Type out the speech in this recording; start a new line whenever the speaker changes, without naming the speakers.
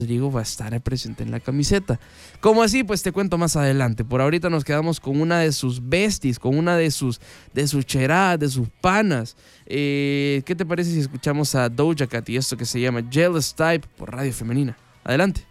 Rodrigo va a estar presente en la camiseta. ¿Cómo así? Pues te cuento más adelante. Por ahorita nos quedamos con una de sus besties, con una de sus cheradas, de sus panas. ¿Qué te parece si escuchamos a Doja Cat y esto que se llama Jealous Type por Radio Femenina? Adelante.